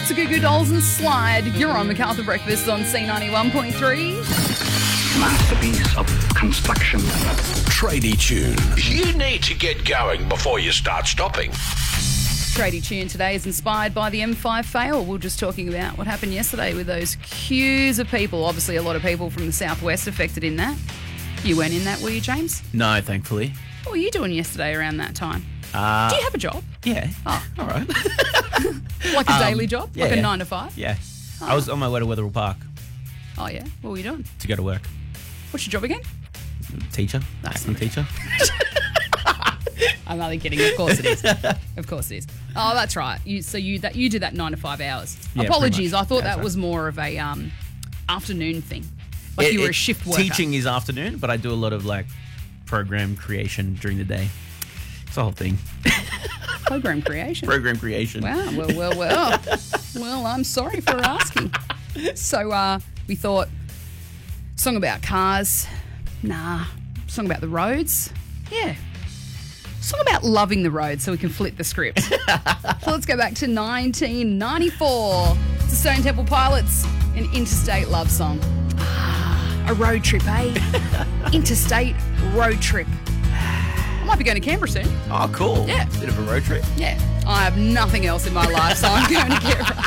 It's a Goo Goo Dolls and Slide. You're on MacArthur Breakfast on C91.3. Masterpiece of construction. Tradie Tune. You need to get going before you start stopping. Tradie Tune today is inspired by the M5 fail. We were just talking about what happened yesterday with those queues of people. Obviously, a lot of people from the southwest affected in that. You weren't in that, were you, James? No, thankfully. What were you doing yesterday around that time? Do you have a job? Yeah. Oh. All right. Like a daily job? yeah, like a yeah. 9 to 5? Yeah. I was on my way to Wetherill Park Oh, yeah? What were you doing? to go to work. What's your job again? Teacher. That's Acting not teacher. I'm only kidding. Of course it is. Of course it is. Oh, that's right. You do that 9 to 5 hours. Yeah, Apologies. pretty much. I thought Yeah, that that's was more of a afternoon thing. Like you were a shift worker. Teaching is afternoon, but I do a lot of like program creation during the day. It's the whole thing. Program creation. Program creation. Wow. Well. Well, I'm sorry for asking. So we thought, song about cars. Nah. Song about the roads. Yeah. Song about loving the road so we can flip the script. So let's go back to 1994. It's the Stone Temple Pilots, an interstate love song. A road trip, eh? Interstate road trip. I might be going to Canberra soon. Oh, cool. Yeah. Bit of a road trip. Yeah. I have nothing else in my life, so I'm going to Canberra.